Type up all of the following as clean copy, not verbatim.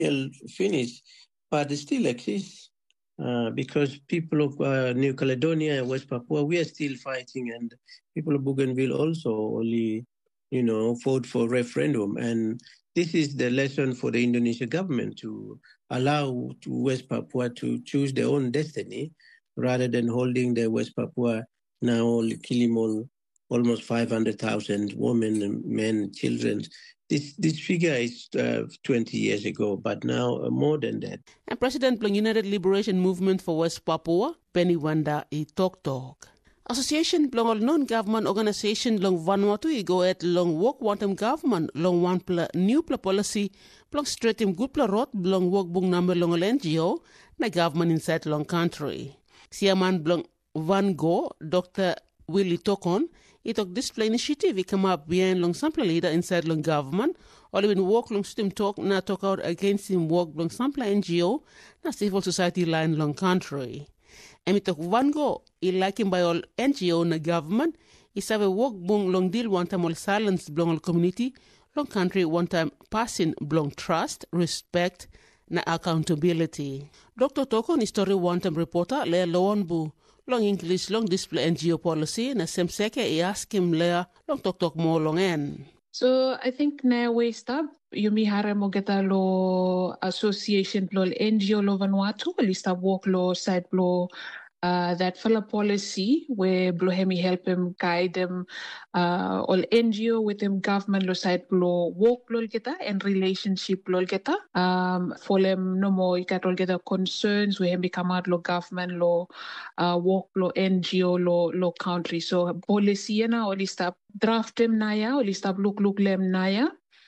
finished, but it still exists. Because people of New Caledonia and West Papua, we are still fighting, and people of Bougainville also only, fought for referendum. And this is the lesson for the Indonesian government to allow to West Papua to choose their own destiny rather than holding the West Papua now killing almost 500,000 women, men, children. This figure is 20 years ago, but now more than that. And President Blong United Liberation Movement for West Papua, Penny Wanda I Tok. Association Blong non-government organization Long Vanuatu I go at Long Walk Wantem government Long One New Policy Blong Streetim Good Rot Blong Walk Bung Number Long NGO na government inside Long Country. Siaman Blong Van Go, Dr. Willie Tokon, it took display initiative we come up behind long sample leader inside long government, or even work long system talk out against him work long sample NGO, na civil society line long country. And it took one go, I like him by all NGO na government, is have a work bung long deal one time all silence belong all community, long country one time passing belong trust, respect, na accountability. Dr. Tokon is story one time reporter, Lea Lowanbu. Long English, long display NGO policy, na semseke I ask him Lea, long talk more long en. So I think na we stop. Yumi hara mo geta lo association lo NGO lo Vanuatu, lista walk lo side lo that fella policy where Blohemi help him guide them all NGO with them government lo side lo work lo geta and relationship lo geta for them no more ikat lo geta concerns where him become out lo government lo work lo NGO lo country. So policy na all stop draft them naya all stop look lem naya.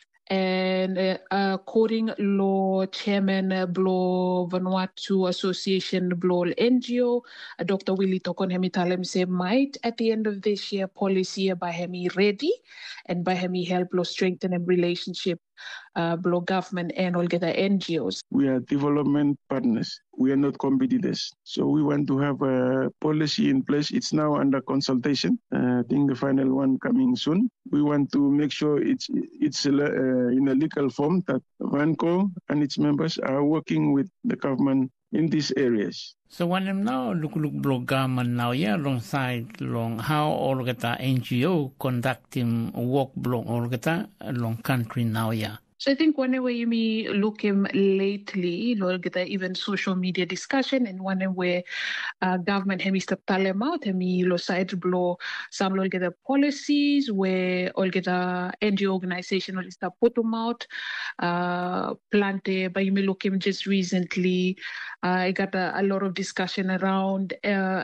And according law chairman Blo Vanuatu Association Blo NGO, Dr. Willie Tokon Hemitalem say might at the end of this year policy by Hemi ready and by Hemi help Blo strengthen a relationship Blo government and all get the NGOs. We are development partners. We are not competitors. So we want to have a policy in place. It's now under consultation. I think the final one coming soon. We want to make sure it's in a legal form that VANCO and its members are working with the government in these areas. So when I'm now look government now, yeah, alongside long how all get NGO conducting work blog all get long country now, yeah. So I think whenever you may look him lately, get even social media discussion and whenever government hemi step talem out, hemi lo side blow some lo get policies where all get NGO organization will start put them out. Plante, but you may look him just recently. I got a lot of discussion around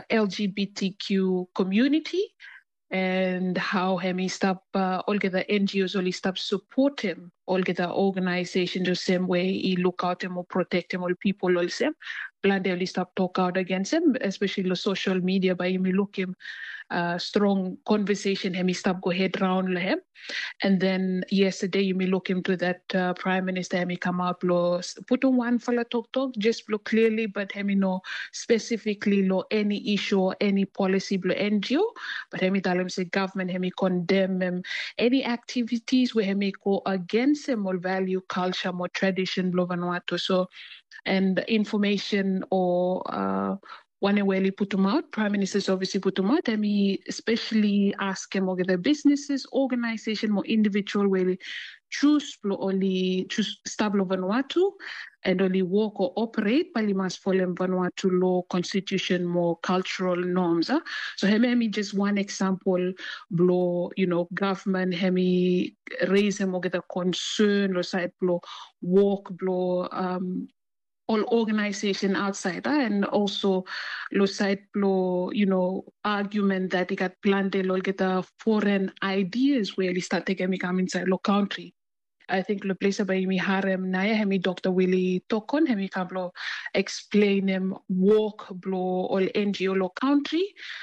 LGBTQ community. And how hemi stop all get the NGOs only stop support him, all get the organization the same way he look out him or protect him, all people all same. Plan they only stop talk out against him, especially the social media by him look him strong conversation hemi stop go head round him. And then yesterday you may look into that Prime Minister hemi come out lo put on one fella talk just look clearly but hemi no specifically lo any issue or any policy blo NGO but hemi tell him say government hemi condemn him any activities where hemi go against him or value culture more tradition blo Vanuatu. So and information or one way he put them out, Prime Minister's obviously put them out, and he especially ask him whether businesses, organization, more individual where choose stable Vanuatu and only work or operate, but he must follow Vanuatu law, constitution, more cultural norms. So hemi just one example, blow, government, hemi raise him or get a concern or side blow, work, blow, all organization outside and also lo side lo argument that they got planted or get foreign ideas where they start taking me come inside lo country. I think lo place by me harem naya hemi Dr. Willie Tokon hemi kablo explain him work blo all NGO lo country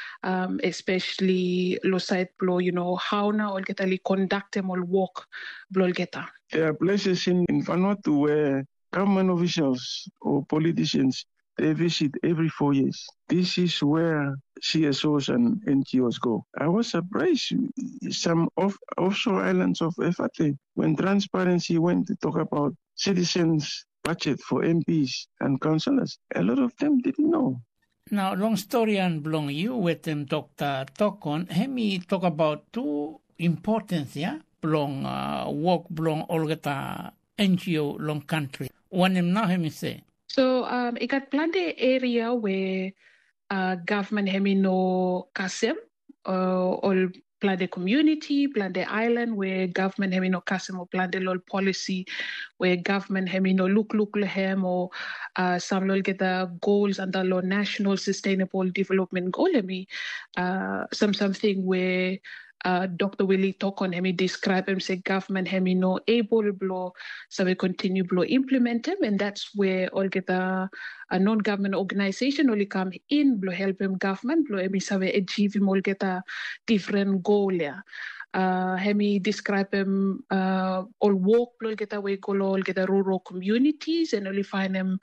especially lo side blo how now all get ali conduct them all work blo geta. There are places in Vanuatu where government officials or politicians, they visit every 4 years. This is where CSOs and NGOs go. I was surprised some offshore islands of FAT when Transparency went to talk about citizens budget for MPs and councillors. A lot of them didn't know. Now, long story and belong you with them Dr. Tokon. Let me talk about two importance, yeah? Belong work belong all the NGO long country. One them now let me say. So it got plenty area where government have no kasem or plan the community, plan the island where government have no kasem or plan the law policy where government have no look lehem or some law get the goals under law national sustainable development goal me something where Dr. Willie Tokon hemi describe him say government hemi no able blow so we continue blow implement him, and that's where all get a non-government organization only come in blow help him government blow hemi so we achieve him all get a different goal yeah. Hemi describe him all work blow get away goal all get a rural communities and only find them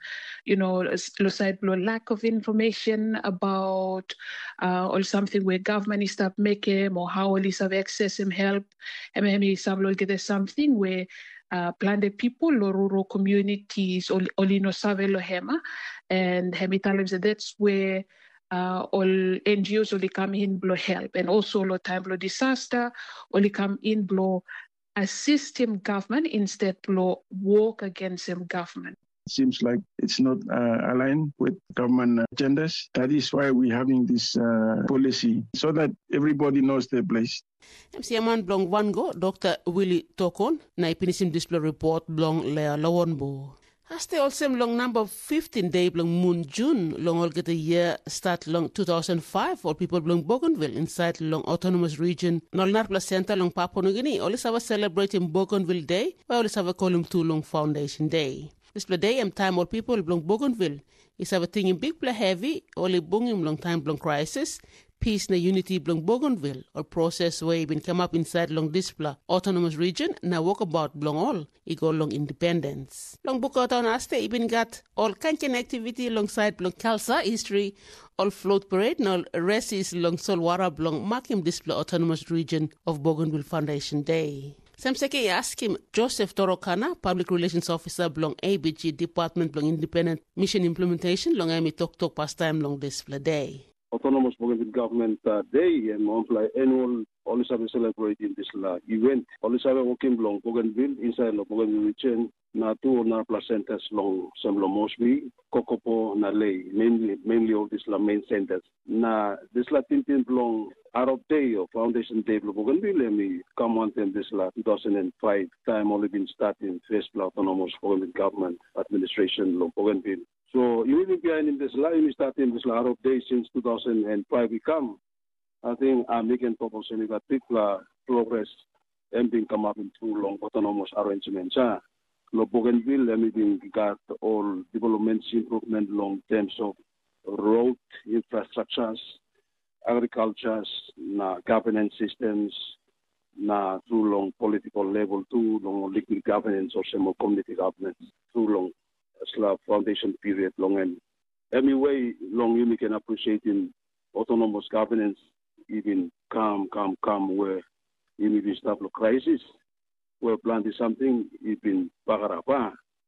side blow lack of information about or something where government is start making or how only have access him help and hemi some get something where planted people or rural communities only no save lo hema and hemi tell them that that's where all NGOs only come in blow help and also lo time blow disaster only come in blow assist him government instead blow work against him government. Seems like it's not aligned with government agendas. That is why we're having this policy, so that everybody knows their place. MCMan blong wango Dr. Willie Tokon na ipinisim display report blong lea lawonbo. Haste also long number 15 day long moon June long all get a year start long 2005 or people long Bougainville inside long autonomous region Nolnar Placenta long Papua New Guinea always have a celebrating Bougainville Day or always have a column 2 long Foundation Day. This day am time all people long Bougainville is have a thing in big play heavy only bunging long time long crisis peace na unity blong Bougainville or process where been come up inside long display autonomous region na walk about blong all go long independence long book out on aste even got all kanchen activity alongside blong Khalsa history all float parade now rest is long Solwara blong marking display autonomous region of Bougainville Foundation Day. Samseke ask him Joseph Torokana, Public Relations Officer belong ABG Department belong Independent Mission Implementation long Amy Talk pastime long display day. Autonomous Bougainville Government Day and monthly annual always have celebrating this event. Always have working long Bougainville inside the Bougainville region. Na two na placentas long Semlo Mosby, Kokopo, na Ley, mainly all these main centers. Na this Tintin long Arab Day or Foundation Day Bougainville, me come on them this 2005 time only been starting first autonomous Bougainville government administration long Bougainville. So you will be behind this line starting this Arab Day since 2005 we come. I think I'm making proposal that people progress and being come up into long autonomous arrangements. Lo Bougainville, we got all developments improvement long terms of road infrastructures, agricultures, na governance systems, na through long political level too, long liquid governance or some community governance through long foundation period long and anyway long you can appreciate in autonomous governance even come where you need to stop the crisis. Where planted something, even Bagarapa,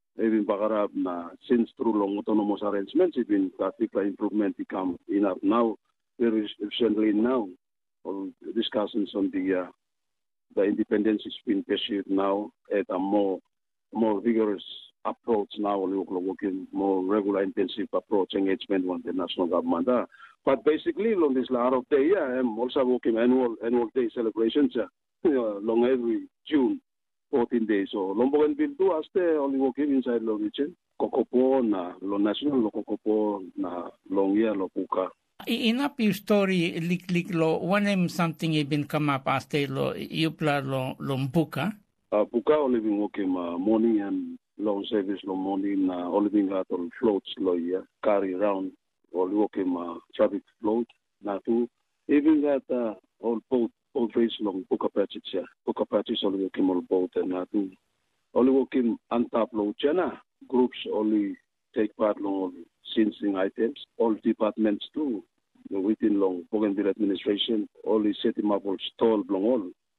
na since through long autonomous arrangements, even particular improvement become enough now. Very recently now, all discussions on the independence is being pursued now at a more vigorous approach now. We're working more regular, intensive approach engagement with the national government. But basically, on this Arab Day, I'm also working annual day celebrations long every June. 14 days. So Bougainville too, aste only working inside the region. Kokopo na lo national lo Kokopo na longia lo Puka. Enough your story lik lo one something even come up aste lo yupla lo Puka. Puka only been working morning and long service lo morning na only been got on floats lo carry around only working traffic float na too even got all boat. All race long Puka patches only working on boat and nothing. Only working on top low channel. Groups only take part long sensing items. All departments too. Within long Bougainville administration only set him up or stall long all.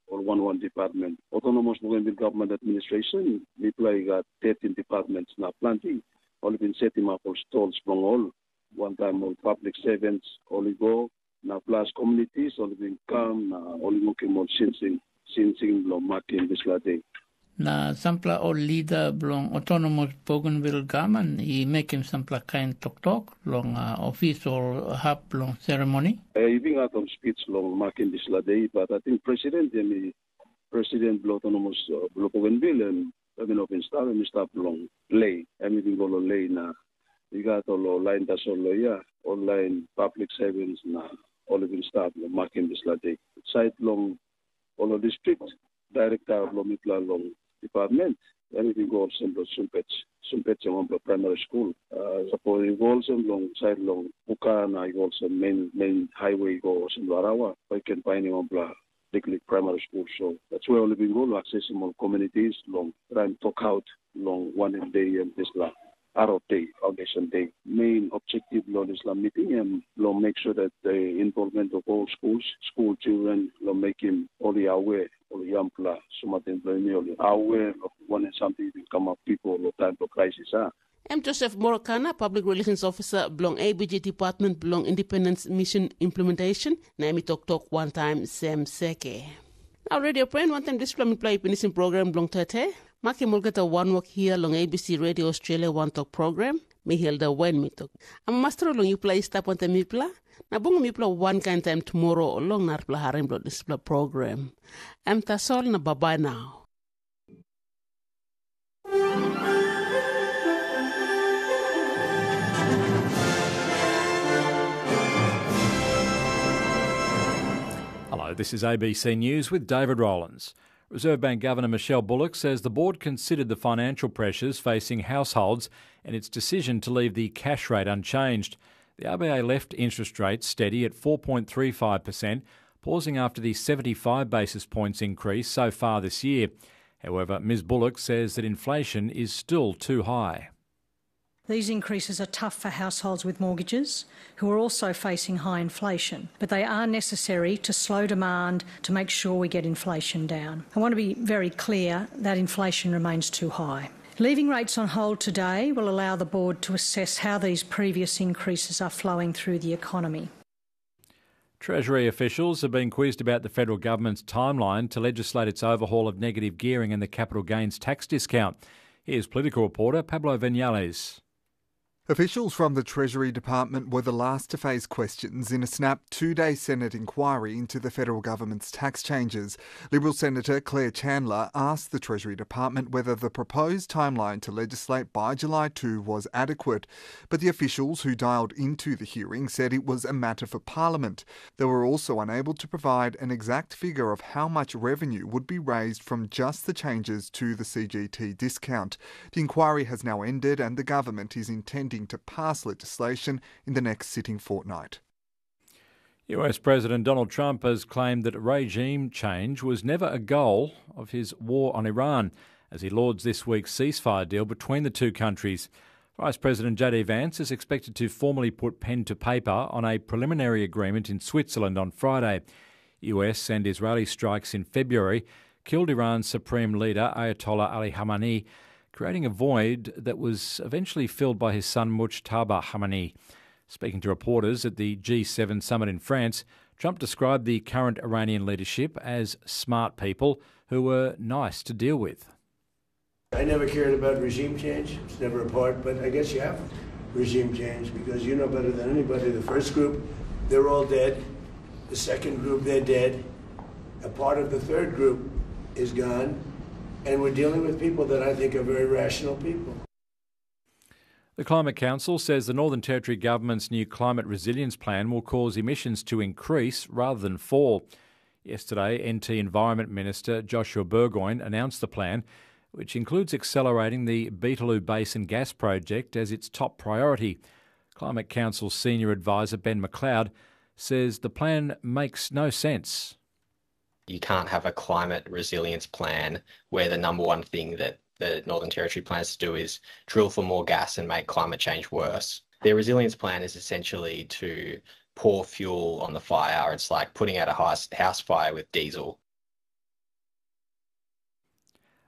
or one department. Autonomous Bougainville Government Administration, we play got 13 departments now plenty. Only been setting up all stalls from all. One time all public servants only go. Now plus communities only been come, only looking more since Martin this day. Na sampla o leader belong autonomous Bougainville government, he make him sampla kind talk long official hub long ceremony. Even out of speech long Martin this day, but I think President autonomous Bougainville and open staff and staff long lay. Everything go lay na. We got all line that's all online public servants na all of staff Martin this day. Side long all of district director of Lomikla long department, everything goes in the Sumpets on the primary school. Suppose it goes along side long Bukana, also main highway goes in Warawa. I can find on the primary school. So that's where only been go accessible communities long trying to talk out long one day and this Arab Day, Foundation Day. Main objective of this meeting and make sure that the involvement of all schools, school children, make him only aware, only ampla, sumatin only aware of one and something will come up people no time for crisis. I'm Joseph Morokana, Public Relations Officer belong ABG Department belong Independence Mission Implementation. Naimi Talk one time Sam Seke. Now Radio Prain one time display play finishing program belong Tete. Maki mulgata one work here long ABC Radio Australia One Talk program. Me hilda when me talk. I'm master long you play stop on the mipla. Na bunga mipla one kind time tomorrow long narpla harim blood display program. I'm Tasol na bye now. Hello, this is ABC News with David Rowlands. Reserve Bank Governor Michelle Bullock says the board considered the financial pressures facing households and its decision to leave the cash rate unchanged. The RBA left interest rates steady at 4.35%, pausing after the 75 basis points increase so far this year. However, Ms Bullock says that inflation is still too high. These increases are tough for households with mortgages who are also facing high inflation, but they are necessary to slow demand to make sure we get inflation down. I want to be very clear that inflation remains too high. Leaving rates on hold today will allow the board to assess how these previous increases are flowing through the economy. Treasury officials have been quizzed about the federal government's timeline to legislate its overhaul of negative gearing and the capital gains tax discount. Here's political reporter Pablo Vinales. Officials from the Treasury Department were the last to face questions in a snap two-day Senate inquiry into the federal government's tax changes. Liberal Senator Claire Chandler asked the Treasury Department whether the proposed timeline to legislate by July 2 was adequate, but the officials who dialed into the hearing said it was a matter for Parliament. They were also unable to provide an exact figure of how much revenue would be raised from just the changes to the CGT discount. The inquiry has now ended and the government is intending to pass legislation in the next sitting fortnight. US President Donald Trump has claimed that regime change was never a goal of his war on Iran as he lauds this week's ceasefire deal between the two countries. Vice President J.D. Vance is expected to formally put pen to paper on a preliminary agreement in Switzerland on Friday. US and Israeli strikes in February killed Iran's supreme leader Ayatollah Ali Khamenei, creating a void that was eventually filled by his son Mujtaba Khamenei. Speaking to reporters at the G7 summit in France, Trump described the current Iranian leadership as smart people who were nice to deal with. I never cared about regime change. It's never a part, but I guess you have regime change because you know better than anybody. The first group, they're all dead. The second group, they're dead. A part of the third group is gone. And we're dealing with people that I think are very rational people. The Climate Council says the Northern Territory Government's new climate resilience plan will cause emissions to increase rather than fall. Yesterday, NT Environment Minister Joshua Burgoyne announced the plan, which includes accelerating the Beetaloo Basin gas project as its top priority. Climate Council Senior Advisor Ben McLeod says the plan makes no sense. You can't have a climate resilience plan where the number one thing that the Northern Territory plans to do is drill for more gas and make climate change worse. Their resilience plan is essentially to pour fuel on the fire. It's like putting out a house fire with diesel.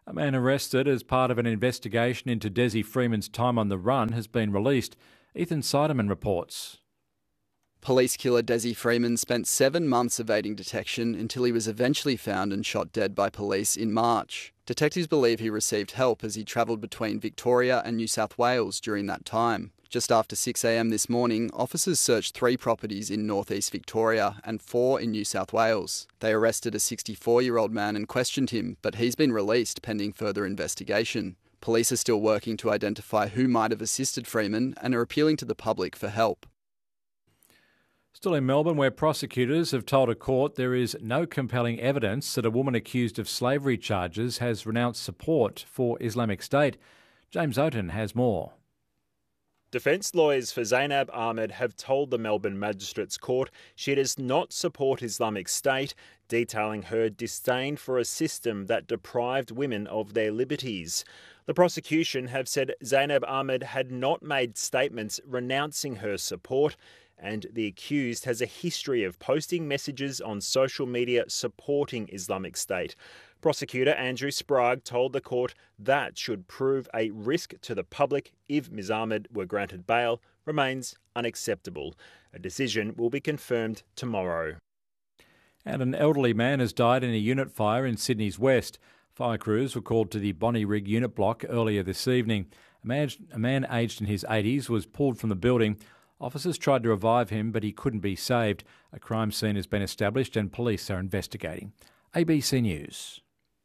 A man arrested as part of an investigation into Desi Freeman's time on the run has been released. Ethan Seidemann reports. Police killer Desi Freeman spent 7 months evading detection until he was eventually found and shot dead by police in March. Detectives believe he received help as he travelled between Victoria and New South Wales during that time. Just after 6 a.m. this morning, officers searched 3 properties in northeast Victoria and 4 in New South Wales. They arrested a 64-year-old man and questioned him, but he's been released pending further investigation. Police are still working to identify who might have assisted Freeman and are appealing to the public for help. Still in Melbourne, where prosecutors have told a court there is no compelling evidence that a woman accused of slavery charges has renounced support for Islamic State. James Oaten has more. Defence lawyers for Zainab Ahmed have told the Melbourne Magistrates Court she does not support Islamic State, detailing her disdain for a system that deprived women of their liberties. The prosecution have said Zainab Ahmed had not made statements renouncing her support, and the accused has a history of posting messages on social media supporting Islamic State. Prosecutor Andrew Sprague told the court that should prove a risk to the public if Ms Ahmed were granted bail remains unacceptable. A decision will be confirmed tomorrow. And an elderly man has died in a unit fire in Sydney's west. Fire crews were called to the Bonnyrigg unit block earlier this evening. A man aged in his 80s was pulled from the building. Officers tried to revive him, but he couldn't be saved. A crime scene has been established and police are investigating. ABC News.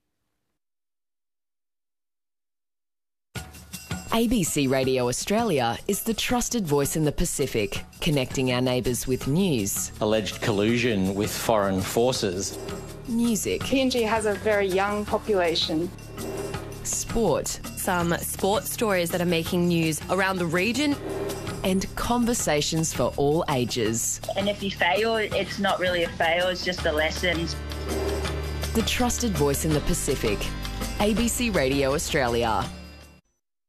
ABC Radio Australia is the trusted voice in the Pacific, connecting our neighbours with news. Alleged collusion with foreign forces. Music. PNG has a very young population. Sport. Some sports stories that are making news around the region. And conversations for all ages. And if you fail, it's not really a fail, it's just a lesson. The trusted voice in the Pacific. ABC Radio Australia.